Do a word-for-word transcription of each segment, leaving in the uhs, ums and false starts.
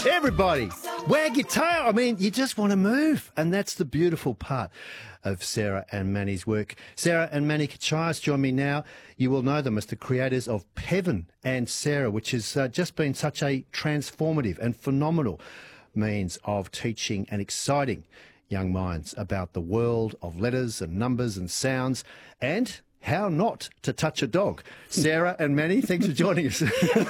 Everybody, wag your tail. I mean, you just want to move. And that's the beautiful part of Sarah and Manny's work. Sarah and Manny Kachayas join me now. You will know them as the creators of Peven and Sarah, which has uh, just been such a transformative and phenomenal means of teaching and exciting young minds about the world of letters and numbers and sounds and how not to touch a dog. Sarah and Manny, thanks for joining us.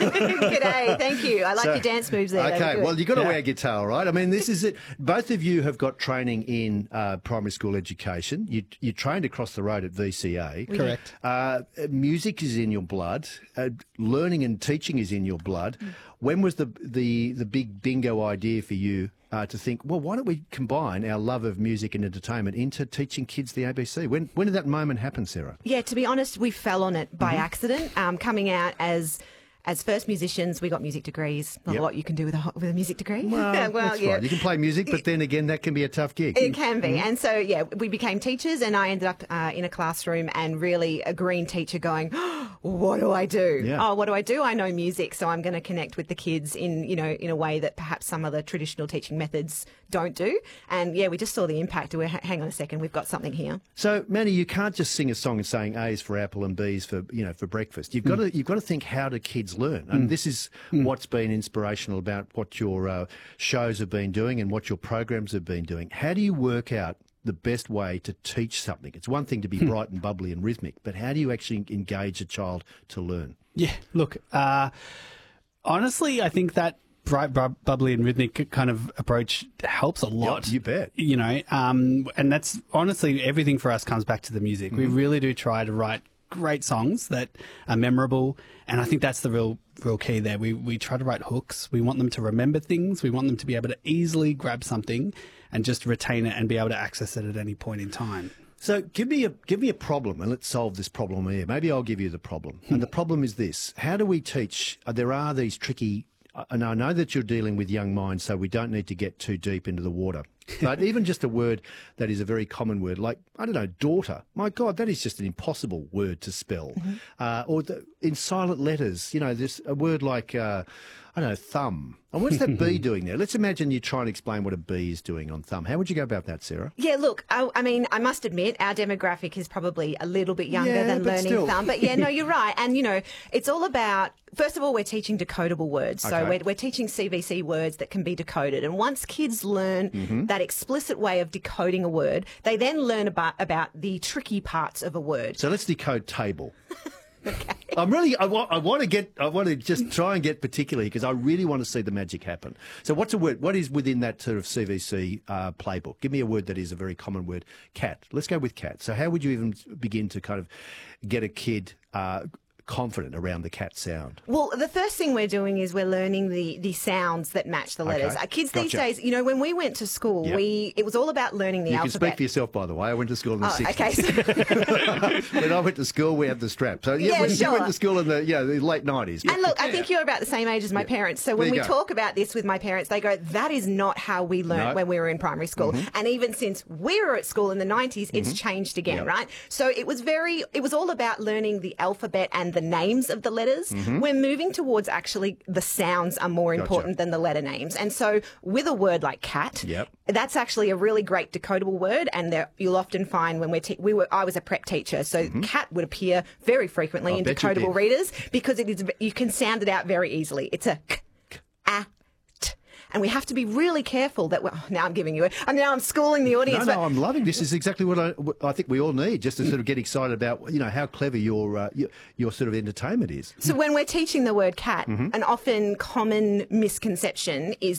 G'day, thank you. I like So, your dance moves there. Okay, well, you've got to Yeah. wear a guitar, right? I mean, this is it. Both of you have got training in uh, primary school education. You, you trained across the road at V C A. Correct. Uh, music is in your blood. Uh, learning and teaching is in your blood. When was the, the, the big bingo idea for you uh, to think, well, why don't we combine our love of music and entertainment into teaching kids the A B C? When, when did that moment happen, Sarah? Yeah, to be honest, we fell on it by accident. Um, coming out as as first musicians, we got music degrees. Not Yep. a lot you can do with a ho- with a music degree. Well, that's right. You can play music, but then again, that can be a tough gig. It can be. And so, yeah, we became teachers and I ended up uh, in a classroom and really a green teacher going, oh, what do I do? Yeah. Oh, what do I do? I know music, so I'm going to connect with the kids in, you know, in a way that perhaps some other traditional teaching methods don't do. And yeah, we just saw the impact. We're, hang on a second, we've got something here. So, Manny, you can't just sing a song and saying A's for apple and B's for you know for breakfast. You've got to you've got to think, how do kids learn? And this is what's been inspirational about what your uh, shows have been doing and what your programs have been doing. How do you work out the best way to teach something? It's one thing to be bright and bubbly and rhythmic, but how do you actually engage a child to learn? Yeah, look, uh, honestly, I think that bright, bu- bubbly and rhythmic kind of approach helps a lot. Yeah, you bet. You know, um, and that's honestly, everything for us comes back to the music. We really do try to write great songs that are memorable, and I think that's the real real key there. We we try to write hooks. We want them to remember things. We want them to be able to easily grab something and just retain it and be able to access it at any point in time. So give me a give me a problem and let's solve this problem here. Maybe I'll give you the problem. And the problem is this: how do we teach? Uh, there are these tricky. And I know that you're dealing with young minds, so we don't need to get too deep into the water. But even just a word that is a very common word, like, I don't know, daughter. My God, that is just an impossible word to spell. Uh, or the, in silent letters, you know, there's a word like, uh, I don't know, thumb. And what's that B doing there? Let's imagine you try and explain what a B is doing on thumb. How would you go about that, Sarah? Yeah, look, I, I mean, I must admit, our demographic is probably a little bit younger Yeah, than but learning still. thumb. But yeah, no, you're right. And, you know, it's all about, first of all, we're teaching decodable words. So Okay. we're, we're teaching C V C words that can be decoded. And once kids learn Mm-hmm. that explicit way of decoding a word, they then learn about, about the tricky parts of a word. So let's decode table. I'm really, I want, I want to get, I want to just try and get particularly because I really want to see the magic happen. So what's a word, what is within that sort of C V C uh, playbook? Give me a word that is a very common word. Cat. Let's go with cat. So how would you even begin to kind of get a kid uh, confident around the cat sound? Well, the first thing we're doing is we're learning the, the sounds that match the letters. Okay. Uh, kids these Gotcha. days, you know, when we went to school, Yep. we it was all about learning the You can alphabet. speak for yourself, by the way. I went to school in the Oh, sixties. okay. When I went to school, we had the strap. So yeah, Yeah, when you sure. went to school in the, yeah, the late nineties. And look, I think you're about the same age as my parents. So when There we you go. talk about this with my parents, they go, that is not how we learned No. Mm-hmm. when we were in primary school. And even since we were at school in the nineties, it's changed again, Yep. right? So it was very, it was all about learning the alphabet and the names of the letters. We're moving towards actually the sounds are more Mm-hmm. Gotcha. important than the letter names. And so with a word like cat, Yep. that's actually a really great decodable word. And there, you'll often find when we're, te- we were, I was a prep teacher, so cat would appear very frequently I in bet you decodable did. readers because it is, you can sound it out very easily. It's a k, k, a, t. And we have to be really careful that, well, now I'm giving you it. And now I'm schooling the No, audience. no, but- I'm loving this. Is exactly what I, what I think we all need, just to sort of get excited about, you know, how clever your uh, your, your sort of entertainment is. So when we're teaching the word cat, Mm-hmm. an often common misconception is